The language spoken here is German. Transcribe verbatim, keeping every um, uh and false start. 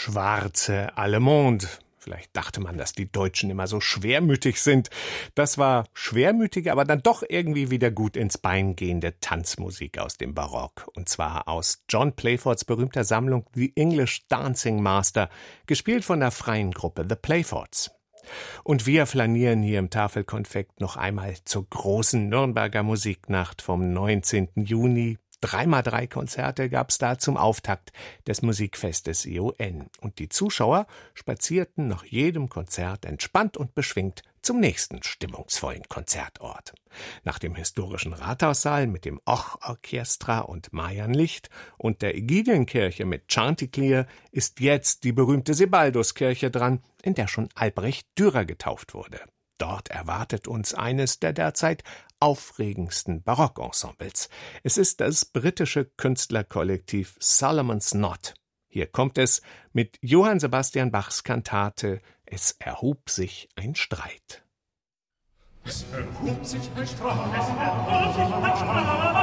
schwarze Allemande. Vielleicht dachte man, dass die Deutschen immer so schwermütig sind. Das war schwermütige, aber dann doch irgendwie wieder gut ins Bein gehende Tanzmusik aus dem Barock. Und zwar aus John Playfords berühmter Sammlung The English Dancing Master, gespielt von der freien Gruppe The Playfords. Und wir flanieren hier im Tafelkonfekt noch einmal zur großen Nürnberger Musiknacht vom neunzehnten Juni. Dreimal drei Konzerte gab's da zum Auftakt des Musikfestes I O N. Und die Zuschauer spazierten nach jedem Konzert entspannt und beschwingt zum nächsten stimmungsvollen Konzertort. Nach dem historischen Rathaussaal mit dem Och-Orchestra und Marianlicht und der Ägidienkirche mit Chanticleer ist jetzt die berühmte Sebalduskirche dran, in der schon Albrecht Dürer getauft wurde. Dort erwartet uns eines der derzeit aufregendsten Barockensembles. Es ist das britische Künstlerkollektiv Solomon's Knot. Hier kommt es mit Johann Sebastian Bachs Kantate »Es erhob sich ein Streit«. Es erhob sich ein Streit, es erhob sich ein Streit.